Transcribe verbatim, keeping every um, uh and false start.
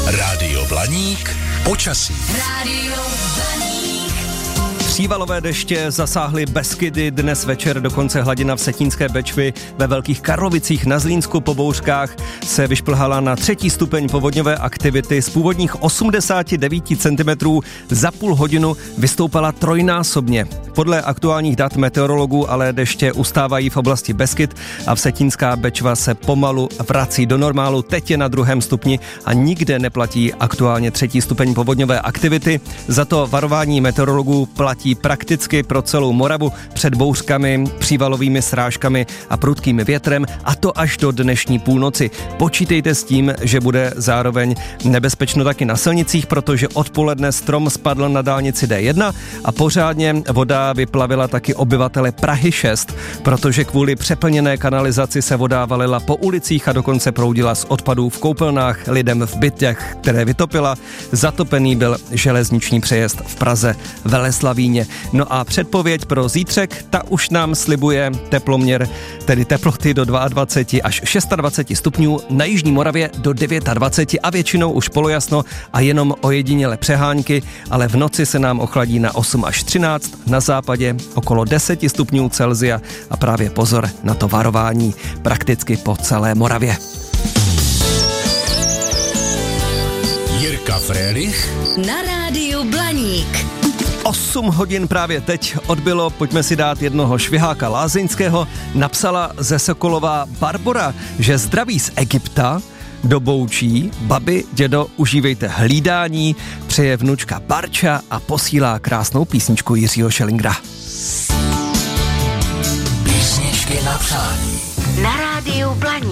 Rádio Blaník počasí. Rádio Blaník. Přívalové deště zasáhly Beskydy, dnes večer dokonce hladina Vsetínské Bečvy ve Velkých Karlovicích na Zlínsku po bouřkách se vyšplhala na třetí stupeň povodňové aktivity. Z původních osmdesát devět centimetrů za půl hodinu vystoupala trojnásobně. Podle aktuálních dat meteorologů ale deště ustávají v oblasti Beskyd a Vsetínská Bečva se pomalu vrací do normálu. Teď je na druhém stupni a nikde neplatí aktuálně třetí stupeň povodňové aktivity. Za to varování meteorologů platí prakticky pro celou Moravu před bouřkami, přívalovými srážkami a prudkým větrem, a to až do dnešní půlnoci. Počítejte s tím, že bude zároveň nebezpečno taky na silnicích, protože odpoledne strom spadl na dálnici D jedna a pořádně voda vyplavila taky obyvatele Prahy šest, protože kvůli přeplněné kanalizaci se voda valila po ulicích a dokonce proudila z odpadů v koupelnách lidem v bytech, které vytopila. Zatopený byl železniční přejezd v Praze Veleslavíně. No a předpověď pro zítřek, ta už nám slibuje teploměr, tedy teploty do dvacet dva až dvacet šest stupňů, na jižní Moravě do dvacet devět a většinou už polojasno a jenom ojediněle přehánky, ale v noci se nám ochladí na osm až třináct, na západě okolo deset stupňů Celsia a právě pozor na to varování prakticky po celé Moravě. Jirka Frélich Na rádiu Blaník. osm hodin právě teď odbylo, pojďme si dát jednoho šviháka lázeňského. Napsala ze Sokolova Barbora, že zdraví z Egypta do Boučí, babi, dědo, užívejte hlídání, přeje vnučka Barča a posílá krásnou písničku Jiřího Schellingra. Písničky na přání. Na rádiu Blaník.